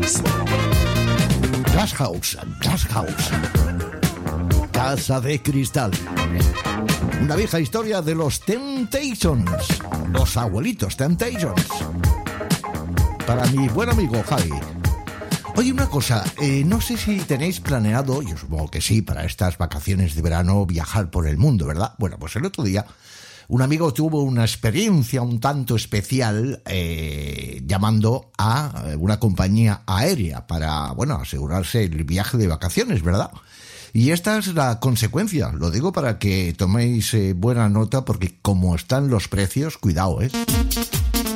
Glass House, Casa de Cristal. Una vieja historia de los Temptations, los abuelitos Temptations. Para mi buen amigo Javi. Oye, una cosa, no sé si tenéis planeado, yo supongo que sí, para estas vacaciones de verano viajar por el mundo, ¿verdad? Bueno, pues el otro día un amigo tuvo una experiencia un tanto especial llamando a una compañía aérea para, bueno, asegurarse el viaje de vacaciones, ¿verdad? Y esta es la consecuencia, lo digo para que toméis buena nota porque como están los precios, cuidado,